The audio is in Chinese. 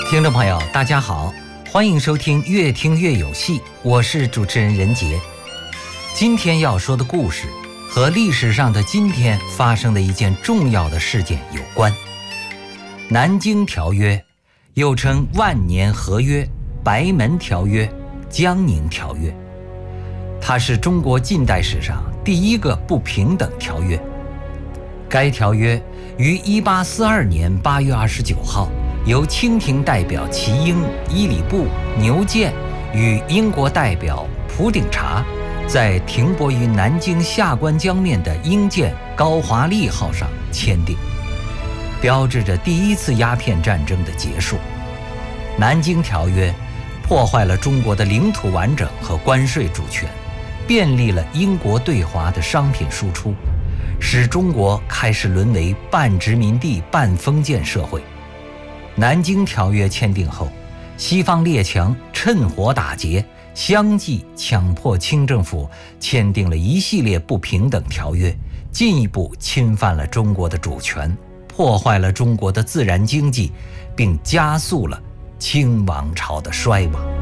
听众朋友大家好，欢迎收听越听越有戏，我是主持人任杰。今天要说的故事和历史上的今天发生的一件重要的事件有关。南京条约又称万年合约、白门条约、江宁条约，它是中国近代史上第一个不平等条约。该条约于1842年8月29号由清廷代表齐英、伊里布、牛建与英国代表普鼎查在停泊于南京下关江面的英舰高华丽号上签订，标志着第一次鸦片战争的结束。南京条约破坏了中国的领土完整和关税主权，便利了英国对华的商品输出，使中国开始沦为半殖民地半封建社会。南京条约签订后，西方列强趁火打劫，相继强迫清政府签订了一系列不平等条约，进一步侵犯了中国的主权，破坏了中国的自然经济，并加速了清王朝的衰亡。